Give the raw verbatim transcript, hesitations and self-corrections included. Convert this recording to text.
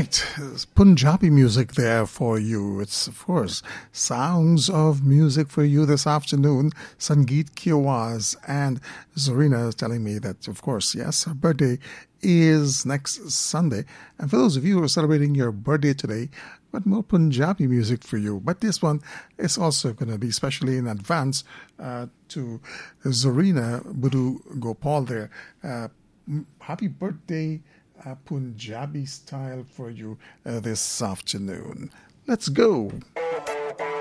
right, Punjabi music there for you. It's, of course, sounds of music for you this afternoon. Sangeet ki Awaaz. And Zarina is telling me that, of course, yes, her birthday is next Sunday. And for those of you who are celebrating your birthday today, but more Punjabi music for you. But this one is also going to be especially in advance uh, to Zarina Budu Gopal there. Uh, happy birthday, uh, Punjabi style for you uh, this afternoon. Let's go.